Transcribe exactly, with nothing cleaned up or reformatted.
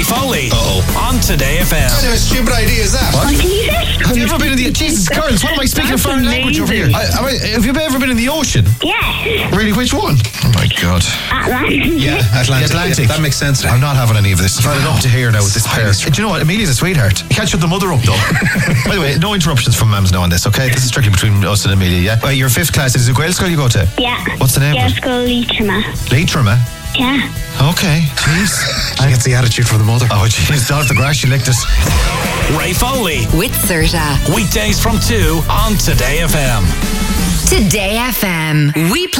Foley. Uh-oh. On Today F M. What kind of a stupid idea is that? What is it? Have you ever been in the... Jesus, girls, what am I speaking a That's foreign language over here? amazing. I, am I, have you ever been in the ocean? Yes. Really, which one? Oh my God. Atlantic. Yeah, Atlantic. Atlantic. Yeah, that makes sense. I'm not having any of this. I've had it up to here now with this pair. Do you know what? Amelia's a sweetheart. You can't shut the mother up, though. By the way, no interruptions from Mams now on this, okay? This is strictly between us and Amelia, yeah? Well, you're fifth class. Is it Gael school you go to? Yeah. What's the name of Yes, it? go Leitrim. Leitrim, eh? Yeah. Okay. Jeez. She gets the attitude from the mother. Oh, jeez. Down at the grass, she licked it. Ray Foley. With Serta. Weekdays from two on Today F M. Today F M. We